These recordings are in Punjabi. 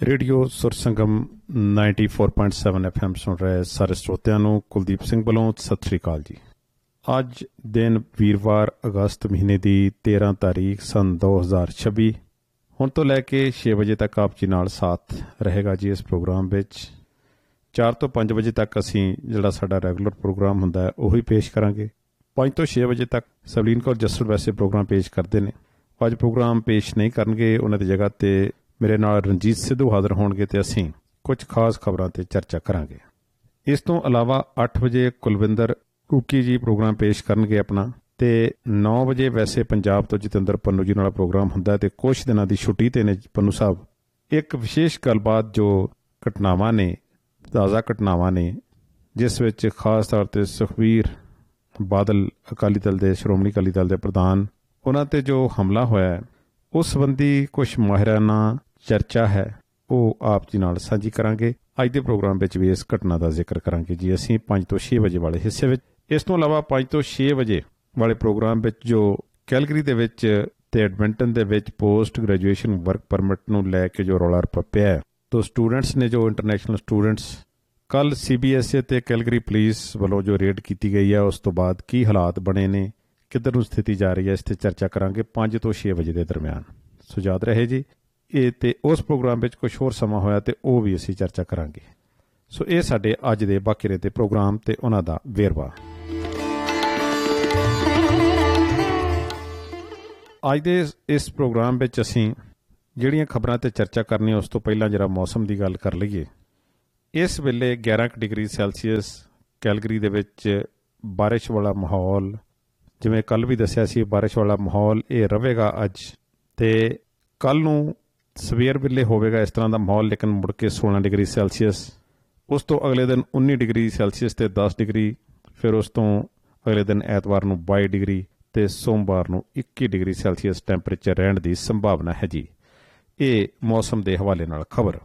ਰੇਡੀਓ ਸੁਰ ਸੰਗਮ 94.7 FM ਸੁਣ ਰਹੇ ਸਾਰੇ ਸਰੋਤਿਆਂ ਨੂੰ ਕੁਲਦੀਪ ਸਿੰਘ ਵੱਲੋਂ ਸਤਿ ਸ਼੍ਰੀ ਅਕਾਲ ਜੀ। ਅੱਜ ਦਿਨ ਵੀਰਵਾਰ ਅਗਸਤ ਮਹੀਨੇ ਦੀ 13 ਤਾਰੀਖ ਸੰਨ 2026। ਹੁਣ ਤੋਂ ਲੈ ਕੇ 6 ਵਜੇ ਤੱਕ ਆਪ ਜੀ ਨਾਲ ਸਾਥ ਰਹੇਗਾ ਜੀ। ਇਸ ਪ੍ਰੋਗਰਾਮ ਵਿੱਚ 4 ਤੋਂ 5 ਵਜੇ ਤੱਕ ਅਸੀਂ ਜਿਹੜਾ ਸਾਡਾ ਰੈਗੂਲਰ ਪ੍ਰੋਗਰਾਮ ਹੁੰਦਾ ਹੈ ਉਹੀ ਪੇਸ਼ ਕਰਾਂਗੇ। 5 ਤੋਂ 6 ਵਜੇ ਤੱਕ ਸਵਲੀਨ ਕੌਰ ਜੱਸੜ ਵੈਸੇ ਪ੍ਰੋਗਰਾਮ ਪੇਸ਼ ਕਰਦੇ ਨੇ। ਅੱਜ ਪ੍ਰੋਗਰਾਮ ਪੇਸ਼ ਨਹੀਂ ਕਰਨਗੇ, ਉਹਨਾਂ ਦੀ ਜਗ੍ਹਾ 'ਤੇ ਮੇਰੇ ਨਾਲ ਰਣਜੀਤ ਸਿੱਧੂ ਹਾਜ਼ਰ ਹੋਣਗੇ ਤੇ ਅਸੀਂ ਕੁਝ ਖਾਸ ਖਬਰਾਂ 'ਤੇ ਚਰਚਾ ਕਰਾਂਗੇ। ਇਸ ਤੋਂ ਇਲਾਵਾ 8 ਵਜੇ ਕੁਲਵਿੰਦਰ ਕੁੱਕੀ ਜੀ ਪ੍ਰੋਗਰਾਮ ਪੇਸ਼ ਕਰਨਗੇ ਆਪਣਾ, ਤੇ 9 ਵਜੇ ਵੈਸੇ ਪੰਜਾਬ ਤੋਂ ਜਤਿੰਦਰ ਪੰਨੂ ਜੀ ਨਾਲ ਪ੍ਰੋਗਰਾਮ ਹੁੰਦਾ ਤੇ ਕੁਝ ਦਿਨਾਂ ਦੀ ਛੁੱਟੀ 'ਤੇ ਨੇ ਪੰਨੂ ਸਾਹਿਬ। ਇੱਕ ਵਿਸ਼ੇਸ਼ ਗੱਲਬਾਤ ਜੋ ਘਟਨਾਵਾਂ ਨੇ, ਤਾਜ਼ਾ ਘਟਨਾਵਾਂ ਨੇ, ਜਿਸ ਵਿੱਚ ਖਾਸ ਤੌਰ 'ਤੇ ਸੁਖਬੀਰ ਬਾਦਲ ਅਕਾਲੀ ਦਲ ਦੇ, ਸ਼੍ਰੋਮਣੀ ਅਕਾਲੀ ਦਲ ਦੇ ਪ੍ਰਧਾਨ, ਉਹਨਾਂ 'ਤੇ ਜੋ ਹਮਲਾ ਹੋਇਆ ਉਸ ਸੰਬੰਧੀ ਕੁਝ ਮਾਹਿਰਾਨਾ ਚਰਚਾ ਹੈ, ਉਹ ਆਪ ਜੀ ਨਾਲ ਸਾਂਝੀ ਕਰਾਂਗੇ। ਅੱਜ ਦੇ ਪ੍ਰੋਗਰਾਮ ਵਿੱਚ ਵੀ ਇਸ ਘਟਨਾ ਦਾ ਜ਼ਿਕਰ ਕਰਾਂਗੇ ਜੀ ਅਸੀਂ 5 ਤੋਂ 6 ਵਜੇ ਵਾਲੇ ਹਿੱਸੇ ਵਿੱਚ। ਇਸ ਤੋਂ ਇਲਾਵਾ 5 ਤੋਂ 6 ਵਜੇ ਵਾਲੇ ਪ੍ਰੋਗਰਾਮ ਵਿੱਚ ਜੋ ਕੈਲਗਰੀ ਦੇ ਵਿੱਚ ਤੇ ਐਡਮਿੰਟਨ ਦੇ ਵਿੱਚ ਪੋਸਟ ਗ੍ਰੈਜੂਏਸ਼ਨ ਵਰਕ ਪਰਮਿਟ ਨੂੰ ਲੈ ਕੇ ਜੋ ਰੌਲਾ ਰੱਪਾ ਪਿਆ ਹੈ, ਤਾਂ ਸਟੂਡੈਂਟਸ ਨੇ, ਜੋ ਇੰਟਰਨੈਸ਼ਨਲ ਸਟੂਡੈਂਟਸ, ਕੱਲ੍ਹ CBSE ਤੇ ਕੈਲਗਰੀ ਪੁਲਿਸ ਵੱਲੋਂ ਜੋ ਰੇਡ ਕੀਤੀ ਗਈ ਹੈ ਉਸ ਤੋਂ ਬਾਅਦ ਕੀ ਹਾਲਾਤ ਬਣੇ ਨੇ, ਕਿੱਧਰ ਨੂੰ ਸਥਿਤੀ ਜਾ ਰਹੀ ਹੈ, ਇਸ 'ਤੇ ਚਰਚਾ ਕਰਾਂਗੇ 5 ਤੋਂ 6 ਵਜੇ ਦੇ ਦਰਮਿਆਨ। ਸੋ ਯਾਦ ਰਹੇ ਜੀ ਇਹ, ਤੇ ਉਸ ਪ੍ਰੋਗਰਾਮ ਵਿੱਚ ਕੁਝ ਹੋਰ ਸਮਾਂ ਹੋਇਆ ਤੇ ਉਹ ਵੀ ਅਸੀਂ ਚਰਚਾ ਕਰਾਂਗੇ। ਸੋ ਇਹ ਸਾਡੇ ਅੱਜ ਦੇ ਬਾਕੀ ਰਹਿੰਦੇ ਪ੍ਰੋਗਰਾਮ ਤੇ ਉਹਨਾਂ ਦਾ ਵੇਰਵਾ। ਅੱਜ ਦੇ ਇਸ ਪ੍ਰੋਗਰਾਮ ਵਿੱਚ ਅਸੀਂ ਜਿਹੜੀਆਂ ਖਬਰਾਂ 'ਤੇ ਚਰਚਾ ਕਰਨੀ ਉਸ ਤੋਂ ਪਹਿਲਾਂ ਜਰਾ ਮੌਸਮ ਦੀ ਗੱਲ ਕਰ ਲਈਏ। ਇਸ ਵੇਲੇ 11 ਡਿਗਰੀ ਸੈਲਸੀਅਸ ਕੈਲਗਰੀ ਦੇ ਵਿੱਚ ਬਾਰਿਸ਼ ਵਾਲਾ ਮਾਹੌਲ, ਜਿਵੇਂ ਕੱਲ੍ਹ ਵੀ ਦੱਸਿਆ ਸੀ ਬਾਰਿਸ਼ ਵਾਲਾ ਮਾਹੌਲ ਇਹ ਰਹੇਗਾ ਅੱਜ, ਤੇ ਕੱਲ੍ਹ ਨੂੰ ਸਵੇਰ ਵੇਲੇ ਹੋਵੇਗਾ ਇਸ ਤਰ੍ਹਾਂ ਦਾ ਮਾਹੌਲ, ਲੇਕਿਨ ਮੁੜ ਕੇ 16 ਡਿਗਰੀ ਸੈਲਸੀਅਸ, ਉਸ ਤੋਂ ਅਗਲੇ ਦਿਨ 19 ਡਿਗਰੀ ਸੈਲਸੀਅਸ ਤੇ 10 ਡਿਗਰੀ, ਫਿਰ ਉਸ ਤੋਂ ਅਗਲੇ ਦਿਨ ਐਤਵਾਰ ਨੂੰ 22 ਡਿਗਰੀ ਤੇ ਸੋਮਵਾਰ ਨੂੰ 21 ਡਿਗਰੀ ਸੈਲਸੀਅਸ ਟੈਂਪਰੇਚਰ ਰਹਿਣ ਦੀ ਸੰਭਾਵਨਾ ਹੈ ਜੀ। ਇਹ ਮੌਸਮ ਦੇ ਹਵਾਲੇ ਨਾਲ ਖਬਰ।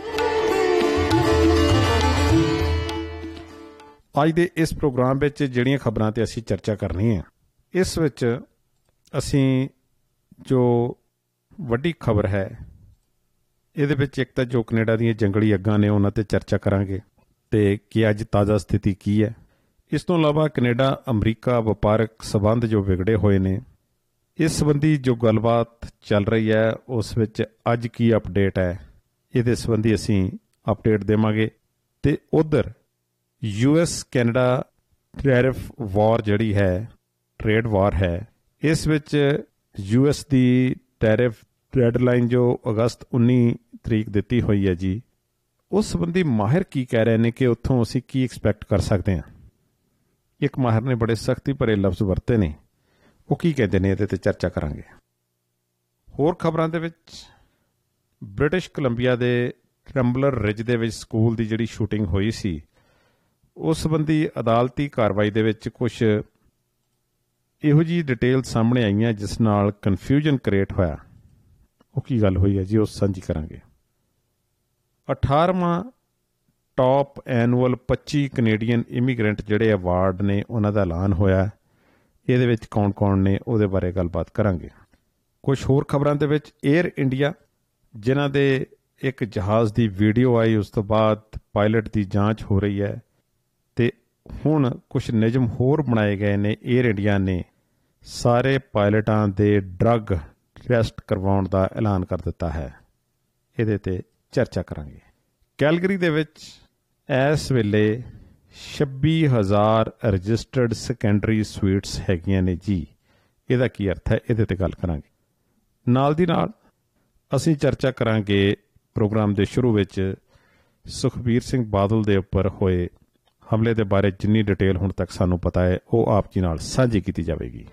ਅੱਜ ਦੇ ਇਸ ਪ੍ਰੋਗਰਾਮ ਵਿੱਚ ਜਿਹੜੀਆਂ ਖਬਰਾਂ 'ਤੇ ਅਸੀਂ ਚਰਚਾ ਕਰਨੀ ਹੈ, ਇਸ ਵਿੱਚ ਅਸੀਂ ਜੋ ਵੱਡੀ ਖਬਰ ਹੈ ਇਹਦੇ ਵਿੱਚ ਇੱਕ ਤਾਂ ਜੋ ਕੈਨੇਡਾ ਦੀਆਂ ਜੰਗਲੀ ਅੱਗਾਂ ਨੇ ਉਹਨਾਂ 'ਤੇ ਚਰਚਾ ਕਰਾਂਗੇ ਤੇ ਕਿ ਅੱਜ ਤਾਜ਼ਾ ਸਥਿਤੀ ਕੀ ਹੈ। ਇਸ ਤੋਂ ਇਲਾਵਾ ਕੈਨੇਡਾ ਅਮਰੀਕਾ ਵਪਾਰਕ ਸਬੰਧ ਜੋ ਵਿਗੜੇ ਹੋਏ ਨੇ, ਇਸ ਸੰਬੰਧੀ ਜੋ ਗੱਲਬਾਤ ਚੱਲ ਰਹੀ ਹੈ ਉਸ ਵਿੱਚ ਅੱਜ ਕੀ ਅਪਡੇਟ ਹੈ, ਇਹਦੇ ਸੰਬੰਧੀ ਅਸੀਂ ਅਪਡੇਟ ਦੇਵਾਂਗੇ। ਤੇ ਉੱਧਰ US ਕੈਨੇਡਾ ਟੈਰਿਫ ਵਾਰ ਜਿਹੜੀ ਹੈ, ਟ੍ਰੇਡ ਵਾਰ ਹੈ, ਇਸ ਵਿੱਚ US ਦੀ ਟੈਰਿਫ ਡੈਡਲਾਈਨ ਜੋ ਅਗਸਤ 19 ਤਰੀਕ ਦਿੱਤੀ ਹੋਈ ਹੈ ਜੀ, ਉਸ ਸੰਬੰਧੀ ਮਾਹਿਰ ਕੀ ਕਹਿ ਰਹੇ ਨੇ ਕਿ ਉੱਥੋਂ ਅਸੀਂ ਕੀ ਐਕਸਪੈਕਟ ਕਰ ਸਕਦੇ ਹਾਂ। ਇੱਕ ਮਾਹਿਰ ਨੇ ਬੜੇ ਸਖਤੀ ਭਰੇ ਲਫ਼ਜ਼ ਵਰਤੇ ਨੇ, ਉਹ ਕੀ ਕਹਿੰਦੇ ਨੇ ਇਹਦੇ 'ਤੇ ਚਰਚਾ ਕਰਾਂਗੇ। ਹੋਰ ਖਬਰਾਂ ਦੇ ਵਿੱਚ ਬ੍ਰਿਟਿਸ਼ ਕੋਲੰਬੀਆ ਦੇ ਟਰੰਬਲਰ ਰਿਜ ਦੇ ਵਿੱਚ ਸਕੂਲ ਦੀ ਜਿਹੜੀ ਸ਼ੂਟਿੰਗ ਹੋਈ ਸੀ, ਉਸ ਸੰਬੰਧੀ ਅਦਾਲਤੀ ਕਾਰਵਾਈ ਦੇ ਵਿੱਚ ਕੁਝ ਇਹੋ ਜਿਹੀ ਡਿਟੇਲ ਸਾਹਮਣੇ ਆਈਆਂ ਜਿਸ ਨਾਲ ਕਨਫਿਊਜ਼ਨ ਕ੍ਰੀਏਟ ਹੋਇਆ। ਉਹ ਕੀ ਗੱਲ ਹੋਈ ਹੈ ਜੀ, ਉਹ ਸਾਂਝੀ ਕਰਾਂਗੇ। 18ਵਾਂ ਟਾਪ ਐਨੂਅਲ 25 ਕੈਨੇਡੀਅਨ ਇਮੀਗ੍ਰੈਂਟ ਜਿਹੜੇ ਅਵਾਰਡ ਨੇ ਉਹਨਾਂ ਦਾ ਐਲਾਨ ਹੋਇਆ। ਇਹਦੇ ਵਿੱਚ ਕੌਣ-ਕੌਣ ਨੇ ਉਹਦੇ ਬਾਰੇ ਗੱਲਬਾਤ ਕਰਾਂਗੇ। ਕੁਝ ਹੋਰ ਖਬਰਾਂ ਦੇ ਵਿੱਚ ਏਅਰ ਇੰਡੀਆ, ਜਿਨ੍ਹਾਂ ਦੇ ਇੱਕ ਜਹਾਜ਼ ਦੀ ਵੀਡੀਓ ਆਈ, ਉਸ ਤੋਂ ਬਾਅਦ ਪਾਇਲਟ ਦੀ ਜਾਂਚ ਹੋ ਰਹੀ ਹੈ ਤੇ ਹੁਣ ਕੁਝ ਨਿਯਮ ਹੋਰ ਬਣਾਏ ਗਏ ਨੇ। ਏਅਰ ਇੰਡੀਆ ਨੇ ਸਾਰੇ ਪਾਇਲਟਾਂ ਦੇ ਡਰੱਗ ਟੈਸਟ ਕਰਵਾਉਣ ਦਾ ਐਲਾਨ ਕਰ ਦਿੱਤਾ ਹੈ। ਇਹਦੇ 'ਤੇ ਚਰਚਾ ਕਰਾਂਗੇ। ਕੈਲਗਰੀ ਦੇ ਵਿੱਚ ਇਸ ਵੇਲੇ 26,000 ਰਜਿਸਟਰਡ ਸੈਕੰਡਰੀ ਸਵੀਟਸ ਹੈਗੀਆਂ ਨੇ ਜੀ। ਇਹਦਾ ਕੀ ਅਰਥ ਹੈ, ਇਹਦੇ 'ਤੇ ਗੱਲ ਕਰਾਂਗੇ। ਨਾਲ ਦੀ ਨਾਲ ਅਸੀਂ ਚਰਚਾ ਕਰਾਂਗੇ ਪ੍ਰੋਗਰਾਮ ਦੇ ਸ਼ੁਰੂ ਵਿੱਚ ਸੁਖਬੀਰ ਸਿੰਘ ਬਾਦਲ ਦੇ ਉੱਪਰ ਹੋਏ ਹਮਲੇ ਦੇ ਬਾਰੇ ਜਿੰਨੀ ਡਿਟੇਲ ਹੁਣ ਤੱਕ ਸਾਨੂੰ ਪਤਾ ਹੈ ਉਹ ਆਪ ਜੀ ਨਾਲ ਸਾਂਝੀ ਕੀਤੀ ਜਾਵੇਗੀ।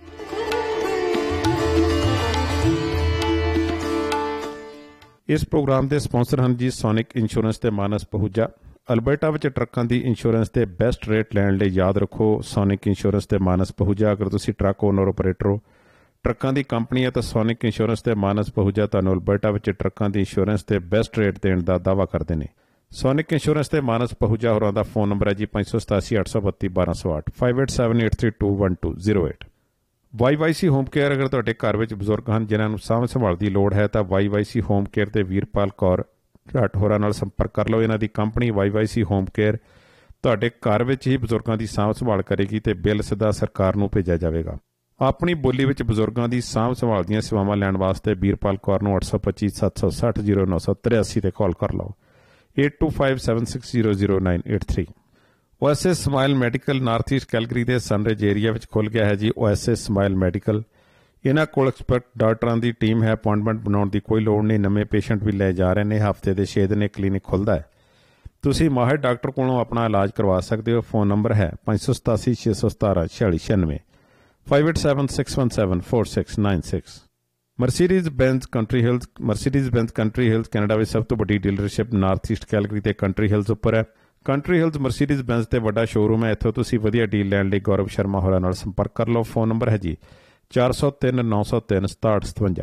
ਇਸ ਪ੍ਰੋਗਰਾਮ ਦੇ ਸਪਾਂਸਰ ਹਨ ਜੀ ਸੋਨਿਕ ਇੰਸ਼ੋਰੈਂਸ ਤੇ ਮਾਨਸ ਪਹੂਜਾ। ਅਲਬਰਟਾ ਵਿੱਚ ਟਰੱਕਾਂ ਦੀ ਇੰਸ਼ੋਰੈਂਸ ਤੇ ਬੈਸਟ ਰੇਟ ਲੈਣ ਲਈ ਯਾਦ ਰੱਖੋ ਸੋਨਿਕ ਇੰਸ਼ੋਰੈਂਸ ਤੇ ਮਾਨਸ ਪਹੂਜਾ। ਅਗਰ ਤੁਸੀਂ ਟਰੱਕ ਓਨਰ ਆਪਰੇਟਰ ਹੋ, ਟਰੱਕਾਂ ਦੀ ਕੰਪਨੀ ਹੈ ਤਾਂ ਸੋਨਿਕ ਇੰਸ਼ੋਰੈਂਸ ਤੇ ਮਾਨਸ ਪਹੂਜਾ ਤੁਹਾਨੂੰ ਅਲਬਰਟਾ ਵਿੱਚ ਟਰੱਕਾਂ ਦੀ ਇੰਸ਼ੋਰੈਂਸ ਤੇ ਬੈਸਟ ਰੇਟ ਦੇਣ ਦਾ ਦਾਅਵਾ ਕਰਦੇ ਨੇ। ਸੋਨਿਕ ਇੰਸ਼ੋਰੈਂਸ ਤੇ ਮਾਨਸ ਪਹੂਜਾ ਹੋਰਾਂ ਦਾ ਫੋਨ ਨੰਬਰ ਹੈ ਜੀ 587 832 1208 5878321208। YYC ਹੋਮ ਕੇਅਰ, ਅਗਰ ਤੁਹਾਡੇ ਘਰ ਵਿੱਚ ਬਜ਼ੁਰਗ ਹਨ ਜਿਨ੍ਹਾਂ ਨੂੰ ਸਾਂਭ ਸੰਭਾਲ ਦੀ ਲੋੜ ਹੈ ਤਾਂ YYC ਹੋਮ ਕੇਅਰ ਤੇ ਵੀਰਪਾਲ ਕੌਰ ਭੱਟ ਹੋਰਾਂ ਨਾਲ ਸੰਪਰਕ ਕਰ ਲਓ। ਇਹਨਾਂ ਦੀ ਕੰਪਨੀ YYC ਹੋਮ ਕੇਅਰ ਤੁਹਾਡੇ ਘਰ ਵਿੱਚ ਹੀ ਬਜ਼ੁਰਗਾਂ ਦੀ ਸਾਂਭ ਸੰਭਾਲ ਕਰੇਗੀ ਤੇ ਬਿੱਲ ਸਿੱਧਾ ਸਰਕਾਰ ਨੂੰ ਭੇਜਿਆ ਜਾਵੇਗਾ। ਆਪਣੀ ਬੋਲੀ ਵਿੱਚ ਬਜ਼ੁਰਗਾਂ ਦੀ ਸਾਂਭ ਸੰਭਾਲ ਦੀਆਂ ਸੇਵਾਵਾਂ ਲੈਣ ਵਾਸਤੇ ਵੀਰਪਾਲ ਕੌਰ ਨੂੰ 825 760 0983 ਤੇ ਕਾਲ ਕਰ ਲਓ। 8257600983। OSA smile medical north East Calgary ਦੇ ਸਨਰਿਜ ਏਰੀਆ ਵਿੱਚ ਖੁੱਲ੍ਹ ਗਿਆ ਹੈ ਜੀ OSA ਸਮਾਈਲ ਮੈਡੀਕਲ। ਇਹਨਾਂ ਕੋਲ ਐਕਸਪਰਟ ਡਾਕਟਰਾਂ ਦੀ ਟੀਮ ਹੈ। ਅਪਾਇੰਟਮੈਂਟ ਬਣਾਉਣ ਦੀ ਕੋਈ ਲੋੜ ਨਹੀਂ। ਨਵੇਂ ਪੇਸ਼ੈਂਟ ਵੀ ਲੈ ਜਾ ਰਹੇ ਨੇ। ਹਫ਼ਤੇ ਦੇ 6 ਦਿਨ ਇਹ ਕਲੀਨਿਕ ਖੁੱਲ੍ਹਦਾ ਹੈ। ਤੁਸੀਂ ਮਾਹਿਰ ਡਾਕਟਰ ਕੋਲੋਂ ਆਪਣਾ ਇਲਾਜ ਕਰਵਾ ਸਕਦੇ ਹੋ। ਫੋਨ ਨੰਬਰ ਹੈ 587 617 4696 5876174696। ਮਰਸੀਡੀਜ਼ ਬੈਂਜ਼ ਕੰਟਰੀ ਹਿਲਜ਼ ਕੈਨੇਡਾ ਵਿੱਚ ਸਭ ਤੋਂ ਵੱਡੀ ਡੀਲਰਸ਼ਿਪ ਨਾਰਥ ਈਸਟ ਕੈਲਗਰੀ ਤੇ ਕੰਟਰੀ ਹਿਲਜ਼ ਉੱਪਰ ਹੈ। ਕੰਟਰੀ ਹਿਲਜ਼ ਮਰਸੀਡੀਜ਼ ਬੈਂਜ਼ ਤੇ ਵੱਡਾ ਸ਼ੋਰੂਮ ਹੈ। ਇੱਥੋਂ ਤੁਸੀਂ ਵਧੀਆ ਡੀਲ ਲੈਣ ਲਈ ਗੌਰਵ ਸ਼ਰਮਾ ਹੋਰਾਂ ਨਾਲ ਸੰਪਰਕ ਕਰ ਲਓ। ਫੋਨ ਨੰਬਰ ਹੈ ਜੀ 403 903 6757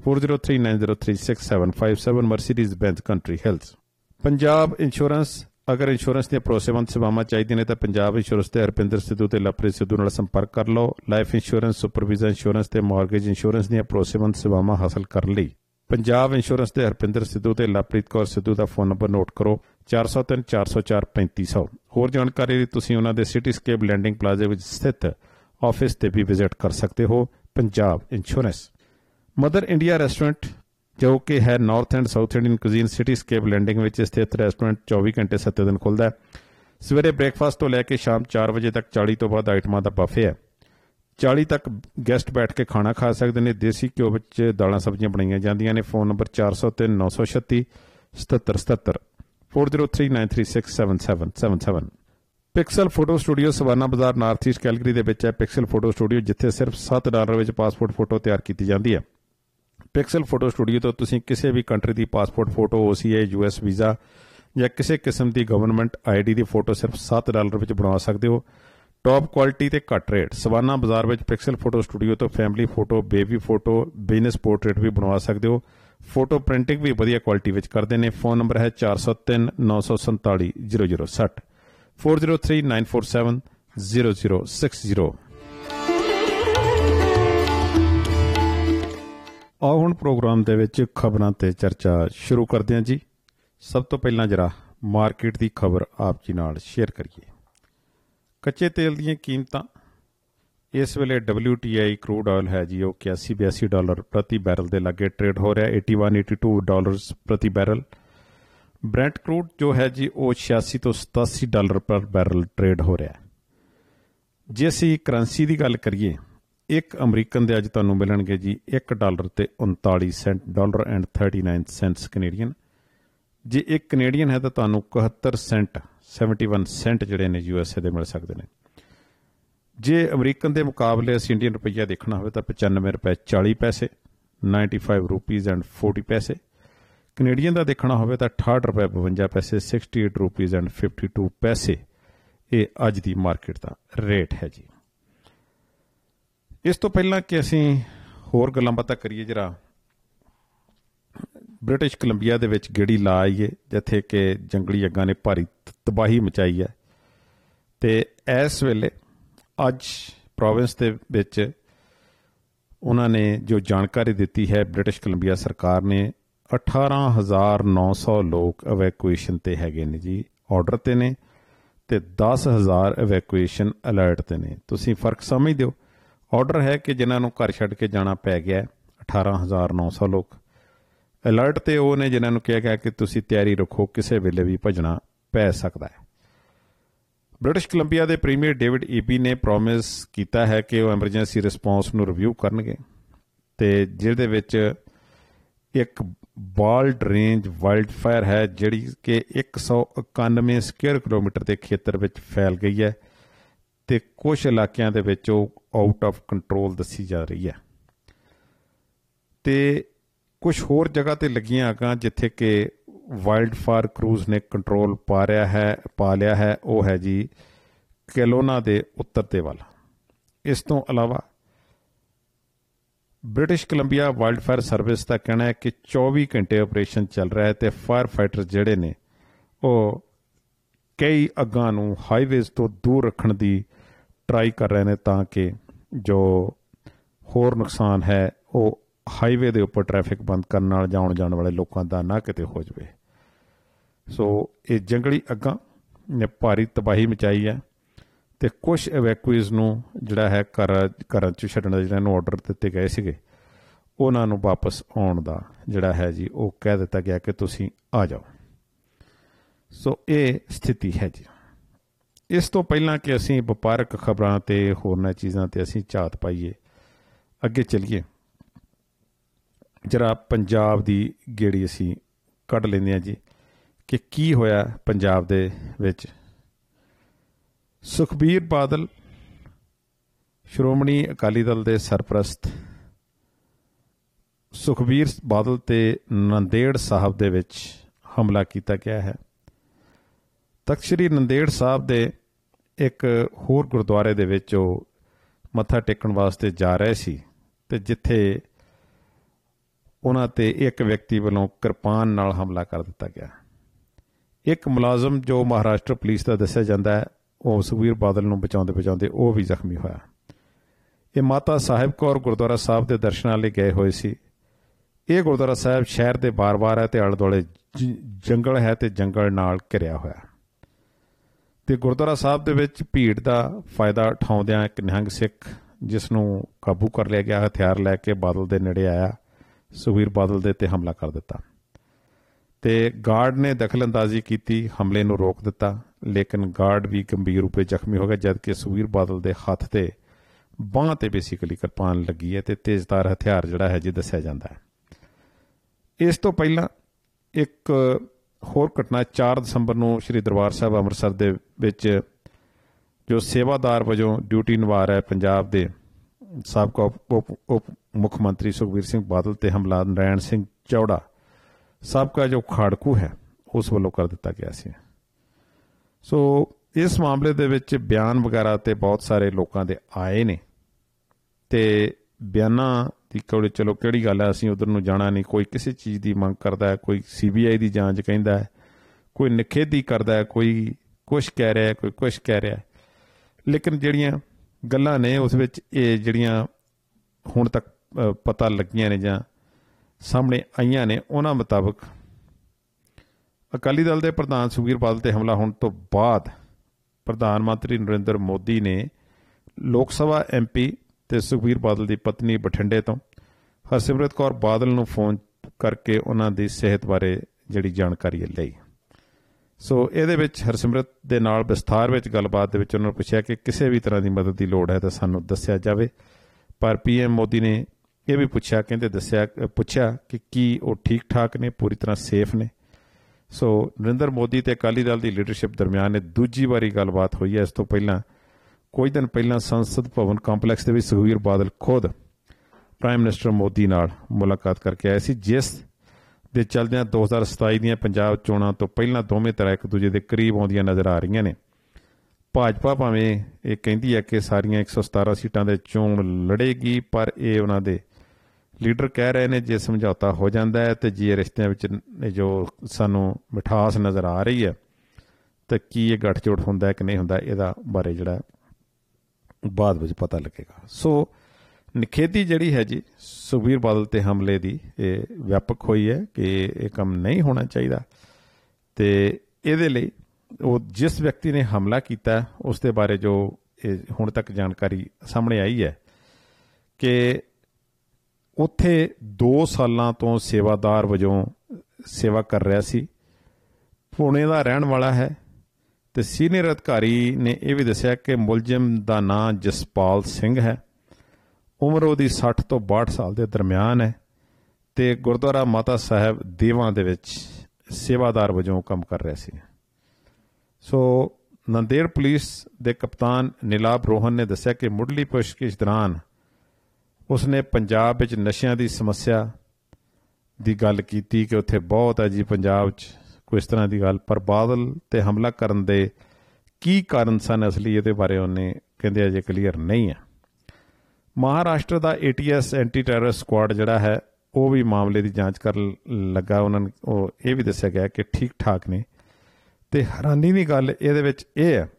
4039036757 Mercedes ਬੈਂਜ਼ country hills. Punjab insurance. ਅਗਰ ਇੰਸ਼ੋਰੈਂਸ ਦੀਆਂ ਭਰੋਸੇਮੰਦ ਸੇਵਾਵਾਂ ਚਾਹੀਦੀਆਂ ਨੇ ਤਾਂ ਪੰਜਾਬ ਇੰਸ਼ੋਰੈਂਸ ਤੇ ਹਰਪਿੰਦਰ ਸਿੱਧੂ ਤੇ ਲਵਪ੍ਰੀਤ ਸਿੱਧੂ ਨਾਲ ਸੰਪਰਕ ਕਰ ਲਓ। ਲਾਈਫ ਇੰਸ਼ੋਰੈਂਸ, ਸੁਪਰਵੀਜ਼ਨ ਇੰਸ਼ੋਰੈਂਸ ਤੇ ਮਾਰਗੇਜ ਇੰਸ਼ੋਰੈਂਸ ਦੀਆਂ ਭਰੋਸੇਮੰਦ ਸੇਵਾਵਾਂ ਹਾਸਲ ਕਰਨ ਲਈ ਪੰਜਾਬ ਇੰਸ਼ੋਰੈਂਸ ਤੇ ਹਰਪਿੰਦਰ ਸਿੱਧੂ ਤੇ ਲਵਪ੍ਰੀਤ ਕੌਰ ਸਿੱਧੂ ਦਾ ਫੋਨ ਨੰਬਰ ਨੋਟ ਕਰੋ 403 404 3500। ਹੋਰ ਜਾਣਕਾਰੀ ਲਈ ਤੁਸੀਂ ਉਹਨਾਂ ਦੇ ਸਿਟੀਸਕੇਪ ਲੈਂਡਿੰਗ ਪਲਾਜ਼ੇ ਵਿੱਚ ਸਥਿਤ ਆਫਿਸ ਤੇ ਵੀ ਵਿਜ਼ਿਟ ਕਰ ਸਕਦੇ ਹੋ। Punjab insurance. Mother India restaurant ਜੋ ਕਿ ਹੈ north and south Indian cuisine ਸਿਟੀਸਕੇਪ landing ਵਿੱਚ ਸਥਿਤ ਰੈਸਟੋਰੈਂਟ 24 ਘੰਟੇ 7 ਦਿਨ ਖੁੱਲ੍ਹਦਾ ਹੈ। ਸਵੇਰੇ ਬ੍ਰੇਕਫਾਸਟ ਤੋਂ ਲੈ ਕੇ ਸ਼ਾਮ 4 ਵਜੇ ਤੱਕ 40 ਤੋਂ ਵੱਧ ਆਈਟਮਾਂ ਦਾ ਬਫੇ ਹੈ। 40 ਤੱਕ ਗੈਸਟ ਬੈਠ ਕੇ ਖਾਣਾ ਖਾ ਸਕਦੇ ਨੇ। ਦੇਸੀ ਘਿਓ ਵਿੱਚ ਦਾਲਾਂ ਸਬਜ਼ੀਆਂ ਬਣਾਈਆਂ ਜਾਂਦੀਆਂ ਨੇ। Phone number 403 936 7777 4039367777। Pixel photo studio savanna ਬਾਜ਼ਾਰ ਨਾਰਥ ਈਸਟ ਕੈਲਗਰੀ ਦੇ ਵਿੱਚ ਹੈ। ਪਿਕਸਲ ਫੋਟੋ ਸਟੂਡੀਓ ਜਿੱਥੇ ਸਿਰਫ $7 ਵਿੱਚ ਪਾਸਪੋਰਟ ਫੋਟੋ ਤਿਆਰ ਕੀਤੀ ਜਾਂਦੀ ਹੈ। ਪਿਕਸਲ ਫੋਟੋ ਸਟੂਡੀਓ ਤੋਂ ਤੁਸੀਂ ਕਿਸੇ ਵੀ ਕੰਟਰੀ ਦੀ passport photo, OCA, US visa ਜਾਂ ਕਿਸੇ ਕਿਸਮ ਦੀ ਗਵਰਨਮੈਂਟ ID ਦੀ ਫੋਟੋ ਸਿਰਫ $7 ਵਿੱਚ ਬਣਵਾ ਸਕਦੇ ਹੋ। ਟੌਪ ਕੁਆਲਿਟੀ ਤੇ ਘੱਟ ਰੇਟ। ਸਵਾਨਾ ਬਾਜ਼ਾਰ ਵਿੱਚ ਪਿਕਸਲ ਫੋਟੋ ਸਟੂਡੀਓ ਤੋਂ family photo, baby photo, business portrait ਵੀ ਬਣਵਾ ਸਕਦੇ ਹੋ। ਫੋਟੋ ਪ੍ਰਿੰਟਿੰਗ ਵੀ ਵਧੀਆ ਕੁਆਲਿਟੀ ਵਿੱਚ ਕਰਦੇ ਨੇ। ਫੋਨ ਨੰਬਰ ਹੈ 403 947 0060 403 947 0060। ਆਓ ਹੁਣ ਪ੍ਰੋਗਰਾਮ ਦੇ ਵਿੱਚ ਖਬਰਾਂ ਤੇ ਚਰਚਾ ਸ਼ੁਰੂ ਕਰਦੇ ਹਾਂ ਜੀ। ਸਭ ਤੋਂ ਪਹਿਲਾਂ ਜਰਾ ਮਾਰਕੀਟ ਦੀ ਖਬਰ ਆਪ ਜੀ ਨਾਲ ਸ਼ੇਅਰ ਕਰੀਏ। ਕੱਚੇ ਤੇਲ ਦੀਆਂ ਕੀਮਤਾਂ ਇਸ ਵੇਲੇ WTI ਕਰੂਡ ਆਇਲ ਹੈ ਜੀ ਉਹ $81-82 ਪ੍ਰਤੀ ਬੈਰਲ ਦੇ ਲਾਗੇ ਟ੍ਰੇਡ ਹੋ ਰਿਹਾ। $81-82 ਪ੍ਰਤੀ ਬੈਰਲ। ਬ੍ਰੈਂਟ ਕਰੂਡ ਜੋ ਹੈ ਜੀ ਉਹ $86 ਤੋਂ $87 ਪਰ ਬੈਰਲ ਟ੍ਰੇਡ ਹੋ ਰਿਹਾ। ਜੇ ਅਸੀਂ ਕਰੰਸੀ ਦੀ ਗੱਲ ਕਰੀਏ, ਇੱਕ ਅਮਰੀਕਨ ਦੇ ਅੱਜ ਤੁਹਾਨੂੰ ਮਿਲਣਗੇ ਜੀ $1 ਤੇ 39 ਸੈਂਟ $1.39 ਕੈਨੇਡੀਅਨ। ਜੇ ਇੱਕ ਕੈਨੇਡੀਅਨ ਹੈ ਤਾਂ ਤੁਹਾਨੂੰ 71 ਸੈਂਟ 71 ਸੈਂਟ ਜਿਹੜੇ ਨੇ USA ਦੇ ਮਿਲ ਸਕਦੇ ਨੇ। ਜੇ ਅਮਰੀਕਨ ਦੇ ਮੁਕਾਬਲੇ ਅਸੀਂ ਇੰਡੀਅਨ ਰੁਪਈਆ ਦੇਖਣਾ ਹੋਵੇ ਤਾਂ $95.40 95 ਰੁਪੀਜ਼ ਐਂਡ 40 ਪੈਸੇ। ਕੈਨੇਡੀਅਨ ਦਾ ਦੇਖਣਾ ਹੋਵੇ ਤਾਂ $68.52 68 ਰੁਪੀਜ਼ ਐਂਡ 52 ਪੈਸੇ। ਇਹ ਅੱਜ ਦੀ ਮਾਰਕੀਟ ਦਾ ਰੇਟ ਹੈ ਜੀ। ਇਸ ਤੋਂ ਪਹਿਲਾਂ ਕਿ ਅਸੀਂ ਹੋਰ ਗੱਲਾਂ ਬਾਤਾਂ ਕਰੀਏ, ਜਰਾ ਬ੍ਰਿਟਿਸ਼ ਕੋਲੰਬੀਆ ਦੇ ਵਿੱਚ ਗੇੜੀ ਲਾ ਆਈਏ ਜਿੱਥੇ ਕਿ ਜੰਗਲੀ ਅੱਗਾਂ ਨੇ ਭਾਰੀ ਤਬਾਹੀ ਮਚਾਈ ਹੈ। ਤੇ ਇਸ ਵੇਲੇ ਅੱਜ ਪ੍ਰੋਵਿੰਸ ਦੇ ਵਿੱਚ ਉਹਨਾਂ ਨੇ ਜੋ ਜਾਣਕਾਰੀ ਦਿੱਤੀ ਹੈ, ਬ੍ਰਿਟਿਸ਼ ਕੋਲੰਬੀਆ ਸਰਕਾਰ ਨੇ 18,900 ਲੋਕ ਇਵੈਕੂਏਸ਼ਨ ਤੇ ਹੈਗੇ ਨੇ ਜੀ, ਆਰਡਰ ਤੇ ਨੇ, ਤੇ 10,000 ਇਵੈਕੂਏਸ਼ਨ ਅਲਰਟ ਤੇ ਨੇ। ਤੁਸੀਂ ਫਰਕ ਸਮਝਦੇ ਹੋ। ਆਰਡਰ ਹੈ ਕਿ ਜਿਨ੍ਹਾਂ ਨੂੰ ਘਰ ਛੱਡ ਕੇ ਜਾਣਾ ਪੈ ਗਿਆ 18,900 ਲੋਕ। ਅਲਰਟ ਤੇ ਉਹ ਨੇ ਜਿਨ੍ਹਾਂ ਨੂੰ ਕਿਹਾ ਗਿਆ ਕਿ ਤੁਸੀਂ ਤਿਆਰੀ ਰੱਖੋ, ਕਿਸੇ ਵੇਲੇ ਵੀ ਭੱਜਣਾ ਪੈ ਸਕਦਾ ਹੈ। ਬ੍ਰਿਟਿਸ਼ ਕੋਲੰਬੀਆ ਦੇ ਪ੍ਰੀਮੀਅਰ ਡੇਵਿਡ ਈਬੀ ਨੇ ਪ੍ਰੋਮਿਸ ਕੀਤਾ ਹੈ ਕਿ ਉਹ ਐਮਰਜੈਂਸੀ ਰਿਸਪੌਂਸ ਨੂੰ ਰਿਵਿਊ ਕਰਨਗੇ ਤੇ ਜਿਹਦੇ ਵਿੱਚ ਇੱਕ ਬਾਲਡ ਰੇਂਜ ਵਾਈਲਡ ਫਾਇਰ ਹੈ ਜਿਹੜੀ ਕਿ 191 ਸਕੁਅਰ ਕਿਲੋਮੀਟਰ ਦੇ ਖੇਤਰ ਵਿੱਚ ਫੈਲ ਗਈ ਹੈ ਤੇ ਕੁਝ ਇਲਾਕਿਆਂ ਦੇ ਵਿੱਚ ਉਹ ਆਊਟ ਆਫ ਕੰਟਰੋਲ ਦੱਸੀ ਜਾ ਰਹੀ ਹੈ। ਤੇ ਕੁਝ ਹੋਰ ਜਗ੍ਹਾ ਤੇ ਲੱਗੀਆਂ ਅੱਗਾਂ ਜਿੱਥੇ ਕਿ ਵਾਈਲਡ ਫਾਇਰ ਕਰੂਜ਼ ਨੇ ਕੰਟਰੋਲ ਪਾ ਲਿਆ ਹੈ। ਉਹ ਹੈ ਜੀ ਕੈਲੋਨਾ ਦੇ ਉੱਤਰ ਦੇ ਵੱਲ। ਇਸ ਤੋਂ ਇਲਾਵਾ British Columbia wild fire service ਦਾ ਕਹਿਣਾ ਹੈ ਕਿ 24 ਘੰਟੇ ਆਪਰੇਸ਼ਨ ਚੱਲ ਰਿਹਾ ਹੈ ਤੇ ਫਾਇਰ ਫਾਈਟਰ ਜਿਹੜੇ ਨੇ ਉਹ ਕਈ ਅੱਗਾਂ ਨੂੰ ਹਾਈਵੇਜ਼ ਤੋਂ ਦੂਰ ਰੱਖਣ ਦੀ ਟਰਾਈ ਕਰ ਰਹੇ ਨੇ ਤਾਂ ਕਿ ਜੋ ਹੋਰ ਨੁਕਸਾਨ ਹੈ ਉਹ ਹਾਈਵੇ ਦੇ ਉੱਪਰ ਟ੍ਰੈਫਿਕ ਬੰਦ ਕਰਨ ਨਾਲ ਜਾਂ ਆਉਣ ਜਾਣ ਵਾਲੇ ਲੋਕਾਂ ਦਾ ਨਾ ਕਿਤੇ ਹੋ ਜਾਵੇ। ਸੋ ਇਹ ਜੰਗਲੀ ਅੱਗਾਂ ਨੇ ਭਾਰੀ ਤਬਾਹੀ ਮਚਾਈ ਹੈ ਅਤੇ ਕੁਛ ਇਵੈਕੂਈਜ਼ ਨੂੰ ਜਿਹੜਾ ਹੈ ਘਰਾਂ 'ਚ ਛੱਡਣ ਦਾ ਜਿਹੜਾ ਇਹਨੂੰ ਆਰਡਰ ਦਿੱਤੇ ਗਏ ਸੀਗੇ, ਉਹਨਾਂ ਨੂੰ ਵਾਪਸ ਆਉਣ ਦਾ ਜਿਹੜਾ ਹੈ ਜੀ ਉਹ ਕਹਿ ਦਿੱਤਾ ਗਿਆ ਕਿ ਤੁਸੀਂ ਆ ਜਾਓ। ਸੋ ਇਹ ਸਥਿਤੀ ਹੈ ਜੀ। ਇਸ ਤੋਂ ਪਹਿਲਾਂ ਕਿ ਅਸੀਂ ਵਪਾਰਕ ਖਬਰਾਂ ਅਤੇ ਹੋਰਨਾਂ ਚੀਜ਼ਾਂ 'ਤੇ ਅਸੀਂ ਝਾਤ ਪਾਈਏ, ਅੱਗੇ ਚੱਲੀਏ, ਜਰਾ ਪੰਜਾਬ ਦੀ ਗੇੜੀ ਅਸੀਂ ਕੱਢ ਲੈਂਦੇ ਹਾਂ ਜੀ ਕਿ ਕੀ ਹੋਇਆ ਪੰਜਾਬ ਦੇ ਵਿੱਚ। ਸੁਖਬੀਰ ਬਾਦਲ ਸ਼੍ਰੋਮਣੀ ਅਕਾਲੀ ਦਲ ਦੇ ਸਰਪ੍ਰਸਤ ਸੁਖਬੀਰ ਬਾਦਲ 'ਤੇ ਨੰਦੇੜ ਸਾਹਿਬ ਦੇ ਵਿੱਚ ਹਮਲਾ ਕੀਤਾ ਗਿਆ ਹੈ। ਤਖ਼ਤ ਸ੍ਰੀ ਨੰਦੇੜ ਸਾਹਿਬ ਦੇ ਇੱਕ ਹੋਰ ਗੁਰਦੁਆਰੇ ਦੇ ਵਿੱਚ ਉਹ ਮੱਥਾ ਟੇਕਣ ਵਾਸਤੇ ਜਾ ਰਹੇ ਸੀ ਅਤੇ ਜਿੱਥੇ ਉਹਨਾਂ 'ਤੇ ਇੱਕ ਵਿਅਕਤੀ ਵੱਲੋਂ ਕਿਰਪਾਨ ਨਾਲ ਹਮਲਾ ਕਰ ਦਿੱਤਾ ਗਿਆ। ਇੱਕ ਮੁਲਾਜ਼ਮ ਜੋ ਮਹਾਰਾਸ਼ਟਰ ਪੁਲਿਸ ਦਾ ਦੱਸਿਆ ਜਾਂਦਾ ਹੈ, ਉਹ ਸੁਖਬੀਰ ਬਾਦਲ ਨੂੰ ਬਚਾਉਂਦੇ ਉਹ ਵੀ ਜ਼ਖਮੀ ਹੋਇਆ। ਇਹ ਮਾਤਾ ਸਾਹਿਬ ਕੌਰ ਗੁਰਦੁਆਰਾ ਸਾਹਿਬ ਦੇ ਦਰਸ਼ਨਾਂ ਲਈ ਗਏ ਹੋਏ ਸੀ। ਇਹ ਗੁਰਦੁਆਰਾ ਸਾਹਿਬ ਸ਼ਹਿਰ ਦੇ ਬਾਰ-ਬਾਰ ਹੈ ਅਤੇ ਆਲੇ ਦੁਆਲੇ ਜੰਗਲ ਹੈ ਅਤੇ ਜੰਗਲ ਨਾਲ ਘਿਰਿਆ ਹੋਇਆ ਅਤੇ ਗੁਰਦੁਆਰਾ ਸਾਹਿਬ ਦੇ ਵਿੱਚ ਭੀੜ ਦਾ ਫਾਇਦਾ ਉਠਾਉਂਦਿਆਂ ਇੱਕ ਨਿਹੰਗ ਸਿੱਖ, ਜਿਸ ਨੂੰ ਕਾਬੂ ਕਰ ਲਿਆ ਗਿਆ, ਹਥਿਆਰ ਲੈ ਕੇ ਬਾਦਲ ਦੇ ਨੇੜੇ ਆਇਆ, ਸੁਖਬੀਰ ਬਾਦਲ ਦੇ 'ਤੇ ਹਮਲਾ ਕਰ ਦਿੱਤਾ ਅਤੇ ਗਾਰਡ ਨੇ ਦਖਲ ਅੰਦਾਜ਼ੀ ਕੀਤੀ, ਹਮਲੇ ਨੂੰ ਰੋਕ ਦਿੱਤਾ, ਲੇਕਿਨ ਗਾਰਡ ਵੀ ਗੰਭੀਰ ਰੂਪ ਵਿੱਚ ਜ਼ਖਮੀ ਹੋ ਗਿਆ, ਜਦਕਿ ਸੁਖਬੀਰ ਬਾਦਲ ਦੇ ਹੱਥ 'ਤੇ ਬਾਂਹ 'ਤੇ ਬੇਸਿਕਲੀ ਕਿਰਪਾਨ ਲੱਗੀ ਹੈ ਅਤੇ ਤੇਜ਼ਧਾਰ ਹਥਿਆਰ ਜਿਹੜਾ ਹੈ ਜੀ ਦੱਸਿਆ ਜਾਂਦਾ ਹੈ। ਇਸ ਤੋਂ ਪਹਿਲਾਂ ਇੱਕ ਹੋਰ ਘਟਨਾ 4 ਦਸੰਬਰ ਨੂੰ ਸ਼੍ਰੀ ਦਰਬਾਰ ਸਾਹਿਬ ਅੰਮ੍ਰਿਤਸਰ ਦੇ ਵਿੱਚ ਜੋ ਸੇਵਾਦਾਰ ਵਜੋਂ ਡਿਊਟੀ ਨਿਭਾ ਰਿਹਾ ਪੰਜਾਬ ਦੇ ਸਾਬਕਾ ਉਪ ਮੁੱਖ ਮੰਤਰੀ ਸੁਖਬੀਰ ਸਿੰਘ ਬਾਦਲ 'ਤੇ ਹਮਲਾ ਨਰੈਣ ਸਿੰਘ ਚੌੜਾ ਸਾਬਕਾ ਜੋ ਖਾੜਕੂ ਹੈ ਉਸ ਵੱਲੋਂ ਕਰ ਦਿੱਤਾ ਗਿਆ ਸੀ। ਸੋ ਇਸ ਮਾਮਲੇ ਦੇ ਵਿੱਚ ਬਿਆਨ ਵਗੈਰਾ ਤੇ ਬਹੁਤ ਸਾਰੇ ਲੋਕਾਂ ਦੇ ਆਏ ਨੇ ਅਤੇ ਬਿਆਨਾਂ ਦੀ ਕੋਲ ਚਲੋ ਕਿਹੜੀ ਗੱਲ ਹੈ, ਅਸੀਂ ਉੱਧਰ ਨੂੰ ਜਾਣਾ ਨਹੀਂ। ਕੋਈ ਕਿਸੇ ਚੀਜ਼ ਦੀ ਮੰਗ ਕਰਦਾ ਹੈ, ਕੋਈ CBI ਦੀ ਜਾਂਚ ਕਹਿੰਦਾ ਹੈ, ਕੋਈ ਨਿਖੇਧੀ ਕਰਦਾ ਹੈ, ਕੋਈ ਕੁਛ ਕਹਿ ਰਿਹਾ, ਕੋਈ ਕੁਛ ਕਹਿ ਰਿਹਾ, ਲੇਕਿਨ ਜਿਹੜੀਆਂ ਗੱਲਾਂ ਨੇ ਉਸ ਵਿੱਚ ਇਹ ਜਿਹੜੀਆਂ ਹੁਣ ਤੱਕ ਪਤਾ ਲੱਗੀਆਂ ਨੇ ਜਾਂ ਸਾਹਮਣੇ ਆਈਆਂ ਨੇ, ਉਹਨਾਂ ਮੁਤਾਬਕ ਅਕਾਲੀ ਦਲ ਦੇ ਪ੍ਰਧਾਨ ਸੁਖਬੀਰ ਬਾਦਲ 'ਤੇ ਹਮਲਾ ਹੋਣ ਤੋਂ ਬਾਅਦ ਪ੍ਰਧਾਨ ਮੰਤਰੀ ਨਰਿੰਦਰ ਮੋਦੀ ਨੇ ਲੋਕ ਸਭਾ MP ਅਤੇ ਸੁਖਬੀਰ ਬਾਦਲ ਦੀ ਪਤਨੀ ਬਠਿੰਡੇ ਤੋਂ ਹਰਸਿਮਰਤ ਕੌਰ ਬਾਦਲ ਨੂੰ ਫੋਨ ਕਰਕੇ ਉਹਨਾਂ ਦੀ ਸਿਹਤ ਬਾਰੇ ਜਿਹੜੀ ਜਾਣਕਾਰੀ ਲਈ। ਸੋ ਇਹਦੇ ਵਿੱਚ ਹਰਸਿਮਰਤ ਦੇ ਨਾਲ ਵਿਸਥਾਰ ਵਿੱਚ ਗੱਲਬਾਤ ਦੇ ਵਿੱਚ ਉਹਨਾਂ ਨੂੰ ਪੁੱਛਿਆ ਕਿ ਕਿਸੇ ਵੀ ਤਰ੍ਹਾਂ ਦੀ ਮਦਦ ਦੀ ਲੋੜ ਹੈ ਤਾਂ ਸਾਨੂੰ ਦੱਸਿਆ ਜਾਵੇ, ਪਰ PM ਮੋਦੀ ਨੇ ਇਹ ਵੀ ਪੁੱਛਿਆ ਕਿ ਕੀ ਉਹ ਠੀਕ ਠਾਕ ਨੇ, ਪੂਰੀ ਤਰ੍ਹਾਂ ਸੇਫ ਨੇ। ਸੋ ਨਰਿੰਦਰ ਮੋਦੀ ਅਤੇ ਅਕਾਲੀ ਦਲ ਦੀ ਲੀਡਰਸ਼ਿਪ ਦਰਮਿਆਨ ਇਹ ਦੂਜੀ ਵਾਰੀ ਗੱਲਬਾਤ ਹੋਈ ਹੈ। ਇਸ ਤੋਂ ਪਹਿਲਾਂ ਕੁਝ ਦਿਨ ਪਹਿਲਾਂ ਸੰਸਦ ਭਵਨ ਕੰਪਲੈਕਸ ਦੇ ਵਿੱਚ ਸੁਖਬੀਰ ਬਾਦਲ ਖੁਦ ਪ੍ਰਾਈਮ ਮਿਨਿਸਟਰ ਮੋਦੀ ਨਾਲ ਮੁਲਾਕਾਤ ਕਰਕੇ ਆਏ ਸੀ, ਜਿਸ ਦੇ ਚਲਦਿਆਂ 2027 ਦੀਆਂ ਪੰਜਾਬ ਚੋਣਾਂ ਤੋਂ ਪਹਿਲਾਂ ਦੋਵੇਂ ਤਰ੍ਹਾਂ ਇੱਕ ਦੂਜੇ ਦੇ ਕਰੀਬ ਆਉਂਦੀਆਂ ਨਜ਼ਰ ਆ ਰਹੀਆਂ ਨੇ। ਭਾਜਪਾ ਭਾਵੇਂ ਇਹ ਕਹਿੰਦੀ ਹੈ ਕਿ ਸਾਰੀਆਂ 117 ਸੀਟਾਂ ਦੇ ਚੋਣ ਲੜੇਗੀ, ਪਰ ਇਹ ਉਹਨਾਂ ਦੇ ਲੀਡਰ ਕਹਿ ਰਹੇ ਨੇ ਜੇ ਸਮਝੌਤਾ ਹੋ ਜਾਂਦਾ ਹੈ ਅਤੇ ਜੇ ਰਿਸ਼ਤਿਆਂ ਵਿੱਚ ਜੋ ਸਾਨੂੰ ਮਿਠਾਸ ਨਜ਼ਰ ਆ ਰਹੀ ਹੈ ਤਾਂ ਕੀ ਇਹ ਗੱਠਜੋੜ ਹੁੰਦਾ ਹੈ ਕਿ ਨਹੀਂ ਹੁੰਦਾ, ਇਹਦਾ ਬਾਰੇ ਜਿਹੜਾ ਬਾਅਦ ਵਿੱਚ ਪਤਾ ਲੱਗੇਗਾ। ਸੋ ਨਿਖੇਧੀ ਜਿਹੜੀ ਹੈ ਜੀ ਸੁਖਬੀਰ ਬਾਦਲ 'ਤੇ ਹਮਲੇ ਦੀ ਇਹ ਵਿਆਪਕ ਹੋਈ ਹੈ ਕਿ ਇਹ ਕੰਮ ਨਹੀਂ ਹੋਣਾ ਚਾਹੀਦਾ ਅਤੇ ਇਹਦੇ ਲਈ ਉਹ ਜਿਸ ਵਿਅਕਤੀ ਨੇ ਹਮਲਾ ਕੀਤਾ ਉਸ ਦੇ ਬਾਰੇ ਜੋ ਇਹ ਹੁਣ ਤੱਕ ਜਾਣਕਾਰੀ ਸਾਹਮਣੇ ਆਈ ਹੈ ਕਿ ਉੱਥੇ 2 ਸਾਲਾਂ ਤੋਂ ਸੇਵਾਦਾਰ ਵਜੋਂ ਸੇਵਾ ਕਰ ਰਿਹਾ ਸੀ, ਪੁਣੇ ਦਾ ਰਹਿਣ ਵਾਲਾ ਹੈ ਅਤੇ ਸੀਨੀਅਰ ਅਧਿਕਾਰੀ ਨੇ ਇਹ ਵੀ ਦੱਸਿਆ ਕਿ ਮੁਲਜ਼ਮ ਦਾ ਨਾਂ ਜਸਪਾਲ ਸਿੰਘ ਹੈ, ਉਮਰ ਉਹਦੀ 60 ਤੋਂ 62 ਸਾਲ ਦੇ ਦਰਮਿਆਨ ਹੈ ਅਤੇ ਗੁਰਦੁਆਰਾ ਮਾਤਾ ਸਾਹਿਬ ਦੇਵਾਂ ਦੇ ਵਿੱਚ ਸੇਵਾਦਾਰ ਵਜੋਂ ਕੰਮ ਕਰ ਰਿਹਾ ਸੀ। ਸੋ ਨੰਦੇੜ ਪੁਲਿਸ ਦੇ ਕਪਤਾਨ ਨੀਲਾਭ ਰੋਹਨ ਨੇ ਦੱਸਿਆ ਕਿ ਮੁੱਢਲੀ ਪੁੱਛਗਿੱਛ ਦੌਰਾਨ ਉਸਨੇ ਪੰਜਾਬ ਵਿੱਚ ਨਸ਼ਿਆਂ ਦੀ ਸਮੱਸਿਆ ਦੀ ਗੱਲ ਕੀਤੀ ਕਿ ਉੱਥੇ ਬਹੁਤ ਹੈ ਜੀ ਪੰਜਾਬ 'ਚ ਕੋਈ ਇਸ ਤਰ੍ਹਾਂ ਦੀ ਗੱਲ, ਪਰ ਬਾਦਲ 'ਤੇ ਹਮਲਾ ਕਰਨ ਦੇ ਕੀ ਕਾਰਨ ਸਨ ਅਸਲੀ, ਇਹਦੇ ਬਾਰੇ ਉਹਨੇ ਕਹਿੰਦੇ ਅਜੇ ਕਲੀਅਰ ਨਹੀਂ ਹੈ। ਮਹਾਰਾਸ਼ਟਰ ਦਾ ATS ਐਂਟੀ ਟੈਰਰਿਸਟ ਸਕੁਆਡ ਜਿਹੜਾ ਹੈ ਉਹ ਵੀ ਮਾਮਲੇ ਦੀ ਜਾਂਚ ਕਰਨ ਲੱਗਾ। ਉਹਨਾਂ ਨੂੰ ਉਹ ਇਹ ਵੀ ਦੱਸਿਆ ਗਿਆ ਕਿ ਠੀਕ ਠਾਕ ਨੇ ਅਤੇ ਹੈਰਾਨੀ ਦੀ ਗੱਲ ਇਹਦੇ ਵਿੱਚ ਇਹ ਹੈ